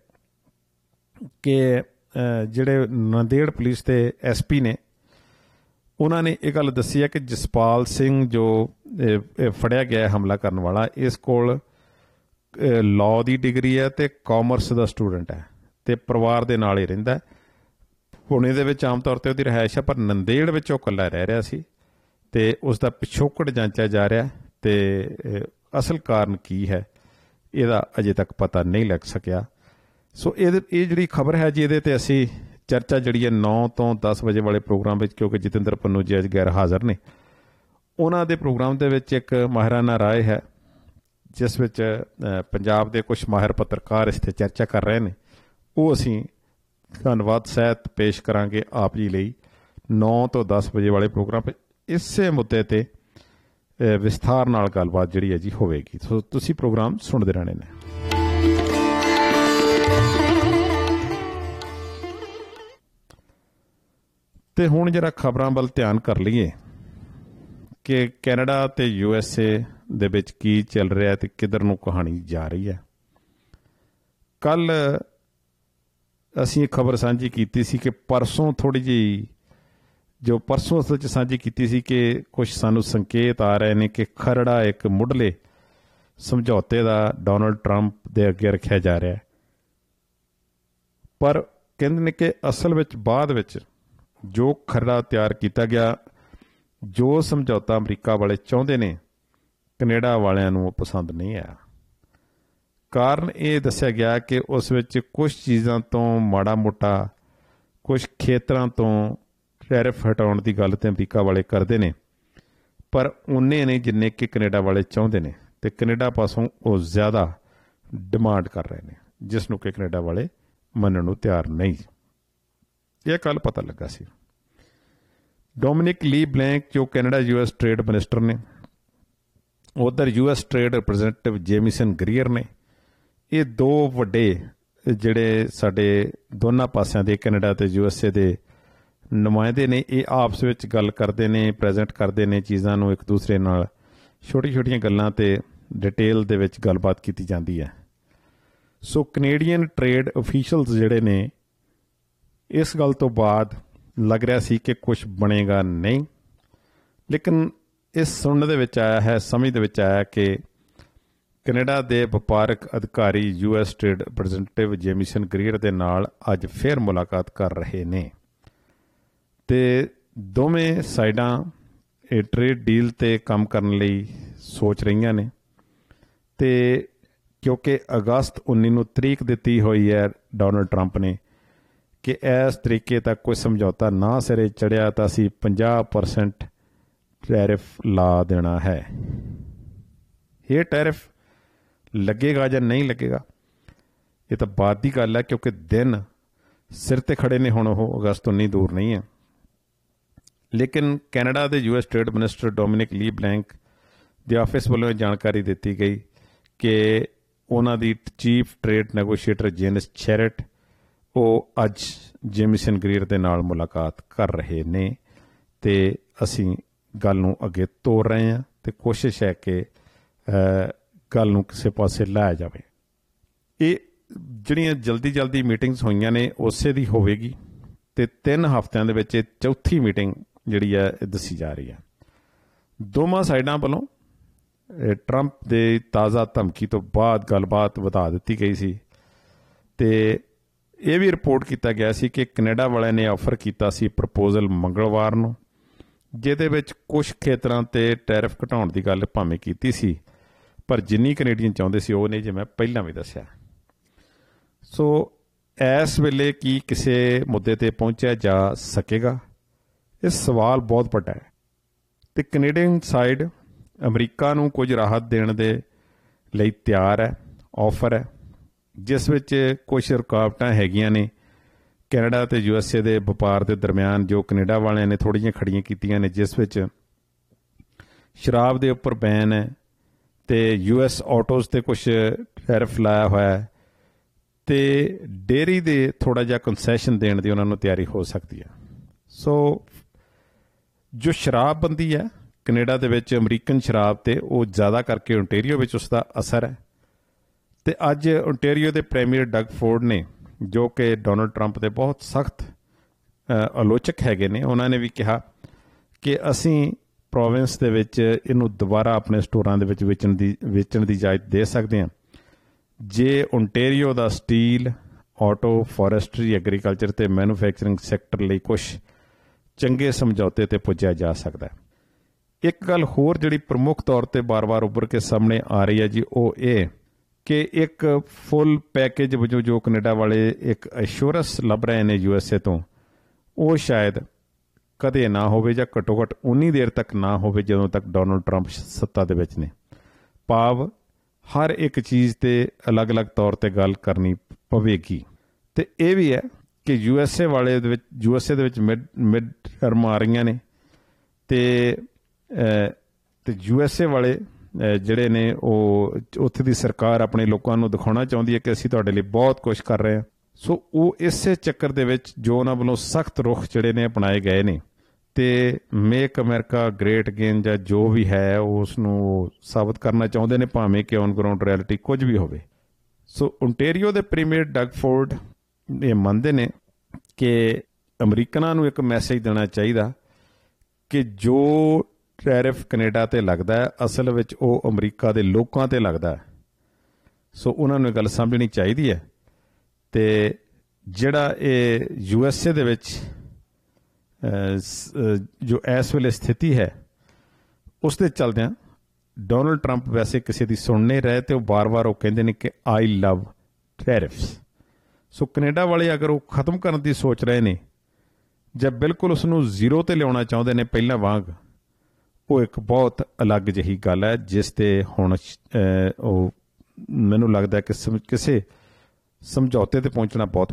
ਕਿ ਜਿਹੜੇ ਨੰਦੇੜ ਪੁਲਿਸ ਦੇ SP ਨੇ ਉਹਨਾਂ ਨੇ ਇਹ ਗੱਲ ਦੱਸੀ ਹੈ ਕਿ ਜਸਪਾਲ ਸਿੰਘ ਜੋ ਫੜਿਆ ਗਿਆ ਹਮਲਾ ਕਰਨ ਵਾਲਾ, ਇਸ ਕੋਲ ਲਾਅ ਦੀ ਡਿਗਰੀ ਹੈ ਅਤੇ ਕਾਮਰਸ ਦਾ ਸਟੂਡੈਂਟ ਹੈ ਅਤੇ ਪਰਿਵਾਰ ਦੇ ਨਾਲ ਹੀ ਰਹਿੰਦਾ। ਪੁਣੇ ਦੇ ਵਿੱਚ ਆਮ ਤੌਰ 'ਤੇ ਉਹਦੀ ਰਿਹਾਇਸ਼ ਹੈ, ਪਰ ਨੰਦੇੜ ਵਿੱਚ ਉਹ ਇਕੱਲਾ ਰਹਿ ਰਿਹਾ ਸੀ ਅਤੇ ਉਸ ਦਾ ਪਿਛੋਕੜ ਜਾਂਚਿਆ ਜਾ ਰਿਹਾ ਅਤੇ ਅਸਲ ਕਾਰਨ ਕੀ ਹੈ ਇਹਦਾ ਅਜੇ ਤੱਕ ਪਤਾ ਨਹੀਂ ਲੱਗ ਸਕਿਆ। ਸੋ ਇਹ ਜਿਹੜੀ ਖਬਰ ਹੈ ਜੀ, ਇਹਦੇ 'ਤੇ ਅਸੀਂ ਚਰਚਾ ਜਿਹੜੀ ਹੈ 9 ਤੋਂ 10 ਵਜੇ ਵਾਲੇ ਪ੍ਰੋਗਰਾਮ ਵਿੱਚ, ਕਿਉਂਕਿ ਜਤਿੰਦਰ ਪੰਨੂ ਜੀ ਅੱਜ ਗੈਰ ਹਾਜ਼ਰ ਨੇ, ਉਹਨਾਂ ਦੇ ਪ੍ਰੋਗਰਾਮ ਦੇ ਵਿੱਚ ਇੱਕ ਮਾਹਿਰਾਨਾ ਰਾਏ ਹੈ ਜਿਸ ਵਿੱਚ ਪੰਜਾਬ ਦੇ ਕੁਝ ਮਾਹਿਰ ਪੱਤਰਕਾਰ ਇਸ 'ਤੇ ਚਰਚਾ ਕਰ ਰਹੇ ਨੇ। ਉਹ ਅਸੀਂ ਧੰਨਵਾਦ ਸਹਿਤ ਪੇਸ਼ ਕਰਾਂਗੇ ਆਪ ਜੀ ਲਈ 9 ਤੋਂ 10 ਵਜੇ ਵਾਲੇ ਪ੍ਰੋਗਰਾਮ 'ਤੇ। ਇਸੇ ਮੁੱਦੇ 'ਤੇ ਵਿਸਥਾਰ ਨਾਲ ਗੱਲਬਾਤ ਜਿਹੜੀ ਹੈ ਜੀ ਹੋਵੇਗੀ। ਸੋ ਤੁਸੀਂ ਪ੍ਰੋਗਰਾਮ ਸੁਣਦੇ ਰਹਿਣੇ ਨੇ। ਅਤੇ ਹੁਣ ਜਰਾ ਖਬਰਾਂ ਵੱਲ ਧਿਆਨ ਕਰ ਲਈਏ ਕਿ ਕੈਨੇਡਾ ਅਤੇ USA ਦੇ ਵਿੱਚ ਕੀ ਚੱਲ ਰਿਹਾ ਅਤੇ ਕਿੱਧਰ ਨੂੰ ਕਹਾਣੀ ਜਾ ਰਹੀ ਹੈ। ਕੱਲ੍ਹ ਅਸੀਂ ਇੱਕ ਖਬਰ ਸਾਂਝੀ ਕੀਤੀ ਸੀ ਕਿ ਪਰਸੋਂ ਅਸਲ 'ਚ ਸਾਂਝੀ ਕੀਤੀ ਸੀ ਕਿ ਕੁਝ ਸਾਨੂੰ ਸੰਕੇਤ ਆ ਰਹੇ ਨੇ ਕਿ ਖਰੜਾ ਇੱਕ ਮੁੱਢਲੇ ਸਮਝੌਤੇ ਦਾ ਡੋਨਲਡ ਟਰੰਪ ਦੇ ਅੱਗੇ ਰੱਖਿਆ ਜਾ ਰਿਹਾ, ਪਰ ਕਹਿੰਦੇ ਨੇ ਕਿ ਅਸਲ ਵਿੱਚ ਬਾਅਦ ਵਿੱਚ ਜੋ ਖਰੜਾ ਤਿਆਰ ਕੀਤਾ ਗਿਆ, ਜੋ ਸਮਝੌਤਾ ਅਮਰੀਕਾ ਵਾਲੇ ਚਾਹੁੰਦੇ ਨੇ, ਕੈਨੇਡਾ ਵਾਲਿਆਂ ਨੂੰ ਉਹ ਪਸੰਦ ਨਹੀਂ ਆਇਆ। ਕਾਰਨ ਇਹ ਦੱਸਿਆ ਗਿਆ ਕਿ ਉਸ ਵਿੱਚ ਕੁਝ ਚੀਜ਼ਾਂ ਤੋਂ ਮਾੜਾ ਮੋਟਾ, ਕੁਝ ਖੇਤਰਾਂ ਤੋਂ ਟੈਰਿਫ ਹਟਾਉਣ ਦੀ ਗੱਲ ਤਾਂ ਅਮਰੀਕਾ ਵਾਲੇ ਕਰਦੇ ਨੇ, ਪਰ ਉਨੇ ਨਹੀਂ ਜਿੰਨੇ ਕਿ ਕੈਨੇਡਾ ਵਾਲੇ ਚਾਹੁੰਦੇ ਨੇ, ਅਤੇ ਕੈਨੇਡਾ ਪਾਸੋਂ ਉਹ ਜ਼ਿਆਦਾ ਡਿਮਾਂਡ ਕਰ ਰਹੇ ਨੇ, ਜਿਸ ਨੂੰ ਕਿ ਕੈਨੇਡਾ ਵਾਲੇ ਮੰਨਣ ਨੂੰ ਤਿਆਰ ਨਹੀਂ। ਇਹ ਕੱਲ੍ਹ ਪਤਾ ਲੱਗਾ ਸੀ। ਡੋਮਿਨਿਕ ਲੀ ਬਲੈਂਕ ਜੋ ਕੈਨੇਡਾ US ਟ੍ਰੇਡ ਮਿਨਿਸਟਰ ਨੇ, ਉੱਧਰ US ਟ੍ਰੇਡ ਰਿਪ੍ਰੈਜ਼ੈਂਟੇਟਿਵ ਜੇਮੀਸਨ ਗਰੀਅਰ ਨੇ, ਇਹ ਦੋ ਵੱਡੇ ਜਿਹੜੇ ਸਾਡੇ ਦੋਨਾਂ ਪਾਸਿਆਂ ਦੇ ਕੈਨੇਡਾ ਅਤੇ USA ਦੇ ਨੁਮਾਇੰਦੇ ਨੇ, ਇਹ ਆਪਸ ਵਿੱਚ ਗੱਲ ਕਰਦੇ ਨੇ, ਪ੍ਰੈਜ਼ੈਂਟ ਕਰਦੇ ਨੇ ਚੀਜ਼ਾਂ ਨੂੰ ਇੱਕ ਦੂਸਰੇ ਨਾਲ। ਛੋਟੀ-ਛੋਟੀਆਂ ਗੱਲਾਂ 'ਤੇ ਡਿਟੇਲ ਦੇ ਵਿੱਚ ਗੱਲਬਾਤ ਕੀਤੀ ਜਾਂਦੀ ਹੈ। ਸੋ ਕੈਨੇਡੀਅਨ ਟ੍ਰੇਡ ਅਫੀਸ਼ੀਅਲਸ ਜਿਹੜੇ ਨੇ, ਇਸ ਗੱਲ ਤੋਂ ਬਾਅਦ ਲੱਗ ਰਿਹਾ ਸੀ ਕਿ ਕੁਝ ਬਣੇਗਾ ਨਹੀਂ, ਲੇਕਿਨ ਇਸ ਸੁਣਨ ਦੇ ਵਿੱਚ ਆਇਆ ਹੈ, ਸਮਝ ਦੇ ਵਿੱਚ ਆਇਆ ਕਿ ਕੈਨੇਡਾ ਦੇ ਵਪਾਰਕ ਅਧਿਕਾਰੀ US ਟ੍ਰੇਡ ਰਿਪ੍ਰੈਜ਼ੈਂਟੇਟਿਵ ਜੇਮੀਸਨ ਗਰੀਅਰ ਦੇ ਨਾਲ ਅੱਜ ਫਿਰ ਮੁਲਾਕਾਤ ਕਰ ਰਹੇ ਨੇ ਅਤੇ ਦੋਵੇਂ ਸਾਈਡਾਂ ਇਹ ਟ੍ਰੇਡ ਡੀਲ 'ਤੇ ਕੰਮ ਕਰਨ ਲਈ ਸੋਚ ਰਹੀਆਂ ਨੇ। ਅਤੇ ਕਿਉਂਕਿ ਅਗਸਤ 19 ਨੂੰ ਤਰੀਕ ਦਿੱਤੀ ਹੋਈ ਹੈ ਡੋਨਲਡ ਟਰੰਪ ਨੇ ਕਿ ਇਸ ਤਰੀਕੇ ਤੱਕ ਕੋਈ ਸਮਝੌਤਾ ਨਾ ਸਿਰੇ ਚੜ੍ਹਿਆ ਤਾਂ ਅਸੀਂ 50% ਟੈਰਿਫ ਲਾ ਦੇਣਾ ਹੈ। ਇਹ ਟੈਰਿਫ ਲੱਗੇਗਾ ਜਾਂ ਨਹੀਂ ਲੱਗੇਗਾ ਇਹ ਤਾਂ ਬਾਅਦ ਦੀ ਗੱਲ ਹੈ, ਕਿਉਂਕਿ ਦਿਨ ਸਿਰ 'ਤੇ ਖੜ੍ਹੇ ਨੇ ਹੁਣ, ਉਹ ਅਗਸਤ 19 ਦੂਰ ਨਹੀਂ ਹੈ। ਲੇਕਿਨ ਕੈਨੇਡਾ ਦੇ US ਟ੍ਰੇਡ ਮਿਨਿਸਟਰ ਡੋਮਿਨਿਕ ਲੀ ਬਲੈਂਕ ਦੇ ਆਫਿਸ ਵੱਲੋਂ ਇਹ ਜਾਣਕਾਰੀ ਦਿੱਤੀ ਗਈ ਕਿ ਉਹਨਾਂ ਦੀ ਚੀਫ ਟ੍ਰੇਡ ਨੈਗੋਸ਼ੀਏਟਰ ਜੇਨਿਸ ਚੈਰਟ ਉਹ ਅੱਜ ਜੇਮੀਸਨ ਗਰੀਅਰ ਦੇ ਨਾਲ ਮੁਲਾਕਾਤ ਕਰ ਰਹੇ ਨੇ ਅਤੇ ਅਸੀਂ ਗੱਲ ਨੂੰ ਅੱਗੇ ਤੋਰ ਰਹੇ ਹਾਂ ਅਤੇ ਕੋਸ਼ਿਸ਼ ਹੈ ਕਿ ਗੱਲ ਨੂੰ ਕਿਸੇ ਪਾਸੇ ਲਾਇਆ ਜਾਵੇ। ਇਹ ਜਿਹੜੀਆਂ ਜਲਦੀ ਮੀਟਿੰਗਸ ਹੋਈਆਂ ਨੇ ਉਸੇ ਦੀ ਹੋਵੇਗੀ ਅਤੇ 3 ਹਫ਼ਤਿਆਂ ਦੇ ਵਿੱਚ ਇਹ ਚੌਥੀ ਮੀਟਿੰਗ ਜਿਹੜੀ ਹੈ ਇਹ ਦੱਸੀ ਜਾ ਰਹੀ ਹੈ। ਦੋਵਾਂ ਸਾਈਡਾਂ ਵੱਲੋਂ ਟਰੰਪ ਦੇ ਤਾਜ਼ਾ ਧਮਕੀ ਤੋਂ ਬਾਅਦ ਗੱਲਬਾਤ ਵਧਾ ਦਿੱਤੀ ਗਈ ਸੀ ਅਤੇ ਇਹ ਵੀ ਰਿਪੋਰਟ ਕੀਤਾ ਗਿਆ ਸੀ ਕਿ ਕੈਨੇਡਾ ਵਾਲਿਆਂ ਨੇ ਆਫਰ ਕੀਤਾ ਸੀ ਪ੍ਰਪੋਜ਼ਲ ਮੰਗਲਵਾਰ ਨੂੰ, ਜਿਹਦੇ ਵਿੱਚ ਕੁਝ ਖੇਤਰਾਂ 'ਤੇ ਟੈਰਿਫ ਘਟਾਉਣ ਦੀ ਗੱਲ ਭਾਵੇਂ ਕੀਤੀ ਸੀ, ਪਰ ਜਿੰਨੀ ਕੈਨੇਡੀਅਨ ਚਾਹੁੰਦੇ ਸੀ ਉਹ ਨਹੀਂ, ਜਿਵੇਂ ਮੈਂ ਪਹਿਲਾਂ ਵੀ ਦੱਸਿਆ। ਸੋ ਇਸ ਵੇਲੇ ਕੀ ਕਿਸੇ ਮੁੱਦੇ 'ਤੇ ਪਹੁੰਚਿਆ ਜਾ ਸਕੇਗਾ, ਇਹ ਸਵਾਲ ਬਹੁਤ ਵੱਡਾ ਹੈ ਅਤੇ ਕੈਨੇਡੀਅਨ ਸਾਈਡ ਅਮਰੀਕਾ ਨੂੰ ਕੁਝ ਰਾਹਤ ਦੇਣ ਦੇ ਲਈ ਤਿਆਰ ਹੈ, ਆਫਰ ਹੈ, ਜਿਸ ਵਿੱਚ ਕੁਝ ਰੁਕਾਵਟਾਂ ਹੈਗੀਆਂ ਨੇ ਕੈਨੇਡਾ ਅਤੇ USA ਦੇ ਵਪਾਰ ਦੇ ਦਰਮਿਆਨ, ਜੋ ਕੈਨੇਡਾ ਵਾਲਿਆਂ ਨੇ ਥੋੜ੍ਹੀਆਂ ਖੜੀਆਂ ਕੀਤੀਆਂ ਨੇ, ਜਿਸ ਵਿੱਚ ਸ਼ਰਾਬ ਦੇ ਉੱਪਰ ਬੈਨ ਹੈ ਅਤੇ US ਆਟੋਜ਼ 'ਤੇ ਕੁਝ ਟੈਰਿਫ ਲਾਇਆ ਹੋਇਆ ਹੈ ਅਤੇ ਡੇਅਰੀ ਦੇ ਥੋੜ੍ਹਾ ਜਿਹਾ ਕੰਸੈਸ਼ਨ ਦੇਣ ਦੀ ਉਹਨਾਂ ਨੂੰ ਤਿਆਰੀ ਹੋ ਸਕਦੀ ਹੈ। ਸੋ ਜੋ ਸ਼ਰਾਬਬੰਦੀ ਹੈ ਕੈਨੇਡਾ ਦੇ ਵਿੱਚ ਅਮਰੀਕਨ ਸ਼ਰਾਬ 'ਤੇ, ਉਹ ਜ਼ਿਆਦਾ ਕਰਕੇ ਓਨਟੇਰੀਓ ਵਿੱਚ ਉਸ ਦਾ ਅਸਰ ਹੈ ਅਤੇ ਅੱਜ ਓਨਟੇਰੀਓ ਦੇ ਪ੍ਰੀਮੀਅਰ ਡਗ ਫੋਰਡ ਨੇ, ਜੋ ਕਿ ਡੋਨਲਡ ਟਰੰਪ ਦੇ ਬਹੁਤ ਸਖਤ ਆਲੋਚਕ ਹੈਗੇ ਨੇ, ਉਹਨਾਂ ਨੇ ਵੀ ਕਿਹਾ ਕਿ ਅਸੀਂ ਪ੍ਰੋਵਿੰਸ ਦੇ ਵਿੱਚ ਇਹਨੂੰ ਦੁਬਾਰਾ ਆਪਣੇ ਸਟੋਰਾਂ ਦੇ ਵਿੱਚ ਵੇਚਣ ਦੀ ਇਜਾਜ਼ਤ ਦੇ ਸਕਦੇ ਹਾਂ, ਜੇ ਓਨਟੇਰੀਓ ਦਾ ਸਟੀਲ, ਆਟੋ, ਫੋਰੈਸਟਰੀ, ਐਗਰੀਕਲਚਰ ਤੇ ਮੈਨੂਫੈਕਚਰਿੰਗ ਸੈਕਟਰ ਲਈ ਕੁਝ ਚੰਗੇ ਸਮਝੌਤੇ ਤੇ ਪੁੱਜਿਆ ਜਾ ਸਕਦਾ ਹੈ। ਇੱਕ ਗੱਲ ਹੋਰ ਜਿਹੜੀ ਪ੍ਰਮੁੱਖ ਤੌਰ ਤੇ ਬਾਰ-ਬਾਰ ਉੱਭਰ ਕੇ ਸਾਹਮਣੇ ਆ ਰਹੀ ਹੈ ਜੀ, ਉਹ ਇਹ ਕਿ ਇੱਕ ਫੁੱਲ ਪੈਕੇਜ ਵਜੋਂ ਜੋ ਕੈਨੇਡਾ ਵਾਲੇ ਇੱਕ ਐਸ਼ੋਰੈਂਸ ਲੱਭ ਰਹੇ ਨੇ USA ਤੋਂ, ਉਹ ਸ਼ਾਇਦ ਕਦੇ ਨਾ ਹੋਵੇ ਜਾਂ ਘੱਟੋ ਘੱਟ ਉਨੀ ਦੇਰ ਤੱਕ ਨਾ ਹੋਵੇ ਜਦੋਂ ਤੱਕ ਡੋਨਲਡ ਟਰੰਪ ਸੱਤਾ ਦੇ ਵਿੱਚ ਨੇ। ਭਾਵ ਹਰ ਇੱਕ ਚੀਜ਼ ਤੇ ਅਲੱਗ-ਅਲੱਗ ਤੌਰ ਤੇ ਗੱਲ ਕਰਨੀ ਪਵੇਗੀ। ਤੇ ਇਹ ਵੀ ਹੈ ਕਿ USA ਦੇ ਵਿੱਚ ਮਿਡ ਟਰਮ ਆ ਰਹੀਆਂ ਨੇ ਤੇ USA ਵਾਲੇ ਜਿਹੜੇ ਨੇ ਉਹ ਉੱਥੇ ਦੀ ਸਰਕਾਰ ਆਪਣੇ ਲੋਕਾਂ ਨੂੰ ਦਿਖਾਉਣਾ ਚਾਹੁੰਦੀ ਹੈ ਕਿ ਅਸੀਂ ਤੁਹਾਡੇ ਲਈ ਬਹੁਤ ਕੁਝ ਕਰ ਰਹੇ ਹਾਂ। ਸੋ ਉਹ ਇਸੇ ਚੱਕਰ ਦੇ ਵਿੱਚ ਜੋ ਉਹਨਾਂ ਵੱਲੋਂ ਸਖਤ ਰੁਖ ਜਿਹੜੇ ਨੇ ਅਪਣਾਏ ਗਏ ਨੇ ਤੇ ਮੇਕ ਅਮਰੀਕਾ ਗ੍ਰੇਟ ਅਗੇਨ ਜਾਂ ਜੋ ਵੀ ਹੈ ਉਸ ਨੂੰ ਸਾਬਤ ਕਰਨਾ ਚਾਹੁੰਦੇ ਨੇ, ਭਾਵੇਂ ਕਿ ਔਨ ਗਰਾਊਂਡ ਰਿਐਲਿਟੀ ਕੁਝ ਵੀ ਹੋਵੇ। ਸੋ ਓਨਟੇਰੀਓ ਦੇ ਪ੍ਰੀਮੀਅਰ ਡਗ ਫੋਰਡ ਇਹ ਮੰਨਦੇ ਨੇ ਕਿ ਅਮਰੀਕਨਾਂ ਨੂੰ ਇੱਕ ਮੈਸੇਜ ਦੇਣਾ ਚਾਹੀਦਾ ਕਿ ਜੋ ਟੈਰਿਫ ਕੈਨੇਡਾ ਤੇ ਲੱਗਦਾ ਹੈ ਅਸਲ ਵਿੱਚ ਉਹ ਅਮਰੀਕਾ ਦੇ ਲੋਕਾਂ ਤੇ ਲੱਗਦਾ ਹੈ। ਸੋ ਉਹਨਾਂ ਨੂੰ ਇਹ ਗੱਲ ਸਮਝਣੀ ਚਾਹੀਦੀ ਹੈ। ਤੇ ਜਿਹੜਾ ਇਹ USA ਦੇ ਵਿੱਚ ਜੋ ਇਸ ਵੇਲੇ ਸਥਿਤੀ ਹੈ ਉਸ ਦੇ ਚਲਦਿਆਂ ਡੋਨਲਡ ਟਰੰਪ ਵੈਸੇ ਕਿਸੇ ਦੀ ਸੁਣ ਨਹੀਂ ਰਹੇ ਤੇ ਉਹ ਬਾਰ-ਬਾਰ ਉਹ ਕਹਿੰਦੇ ਨੇ ਕਿ ਆਈ ਲਵ ਟੈਰਿਫਸ। ਸੋ ਕੈਨੇਡਾ ਵਾਲੇ ਅਗਰ ਉਹ ਖਤਮ ਕਰਨ ਦੀ ਸੋਚ ਰਹੇ ਨੇ ਜਾਂ ਬਿਲਕੁਲ ਉਸ ਨੂੰ ਜ਼ੀਰੋ ਤੇ ਲਿਆਉਣਾ ਚਾਹੁੰਦੇ ਨੇ ਪਹਿਲਾਂ ਵਾਂਗ, ਉਹ ਇੱਕ ਬਹੁਤ ਅਲੱਗ ਜਿਹੀ ਗੱਲ ਹੈ ਜਿਸ ਤੇ ਹੁਣ ਉਹ ਮੈਨੂੰ ਲੱਗਦਾ ਕਿ ਕਿਸੇ ਸਮਝੌਤੇ ਤੇ ਪਹੁੰਚਣਾ ਬਹੁਤ